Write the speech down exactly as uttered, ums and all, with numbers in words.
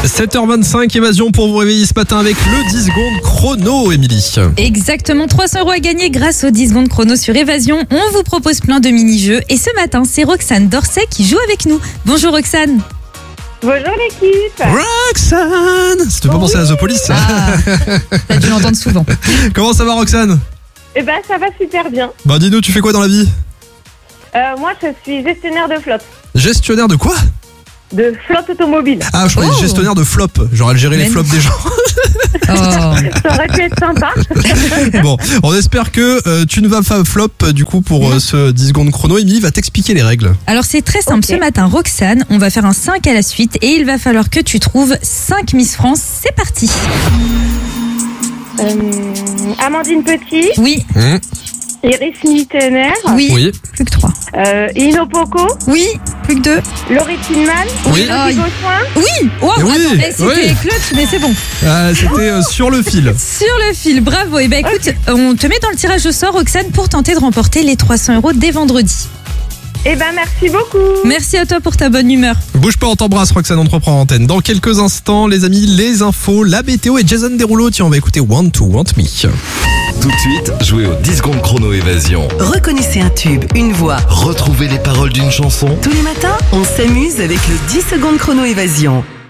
sept heures vingt-cinq, Évasion pour vous réveiller ce matin avec le dix secondes chrono, Émilie. Exactement, trois cents euros à gagner grâce aux dix secondes chrono sur Évasion. On vous propose plein de mini-jeux et ce matin, c'est Roxane Dorset qui joue avec nous. Bonjour Roxane. Bonjour l'équipe. Roxane, ça te fait pas penser à The Police, ça? Ah, t'as dû l'entendre souvent. Comment ça va, Roxane? Eh ben ça va super bien. Bah dis-nous, tu fais quoi dans la vie? Euh, moi je suis gestionnaire de flotte. Gestionnaire de quoi? De flotte automobile. Ah, je croyais Oh. gestionnaire de flop. Genre elle gérait les Mais flops des gens. Oh. Ça aurait pu être sympa. Bon, on espère que euh, tu ne vas pas flop du coup pour euh, ce dix secondes chrono. Émilie va t'expliquer les règles. Alors c'est très simple, Ok. ce matin Roxane, on va faire un cinq à la suite et il va falloir que tu trouves cinq Miss France. C'est parti. Euh, Amandine Petit, Oui, Mmh. Iris Mittener, oui, Oui. plus que trois. euh, Ino Poco, Oui, plus que deux. Laurie Tinman, Oui. Elodie Gossuin. Oui, wow, Oui, attends, eh, c'était oui. clutch, mais c'est bon. Ah, c'était euh, sur le fil. Sur le fil, bravo. Et ben écoute, on te met dans le tirage au sort, Roxane, pour tenter de remporter les trois cents euros dès vendredi. Eh ben merci beaucoup. Merci à toi pour ta bonne humeur. Bouge pas, on t'embrasse, Roxane, on te reprend en antenne. Dans quelques instants, les amis, les infos, la météo et Jason Derulo. Tiens, on va écouter Want to Want Me. Tout de suite, jouez au dix secondes chrono Évasion. Reconnaissez un tube, une voix. Retrouvez les paroles d'une chanson. Tous les matins, on s'amuse avec le dix secondes chrono Évasion.